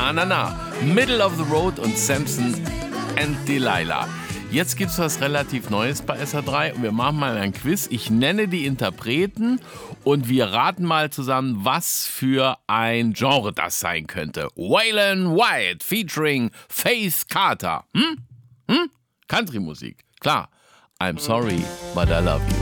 Na. Middle of the Road und Samson and Delilah. Jetzt gibt's was relativ Neues bei SR3 und wir machen mal ein Quiz. Ich nenne die Interpreten und wir raten mal zusammen, was für ein Genre das sein könnte. Waylon White featuring Faith Carter. Country-Musik, klar. I'm sorry, but I love you.